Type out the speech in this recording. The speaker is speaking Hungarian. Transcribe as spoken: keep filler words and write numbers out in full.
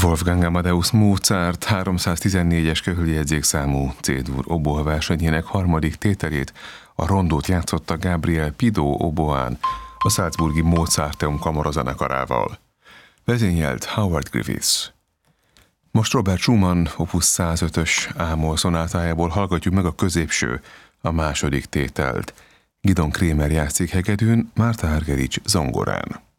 Wolfgang Amadeus Mozart háromszáztizennégyes köhöljegyzékszámú C-dur oboe versenyének harmadik tételét, a rondót játszotta Gabriel Pido oboán a salzburgi Mozarteum kamarazenekarával. Vezényelt Howard Griffiths. Most Robert Schumann opus százötös ámol szonátájából hallgatjuk meg a középső, a második tételt. Gidon Kremer játszik hegedűn, Márta Argerich zongorán.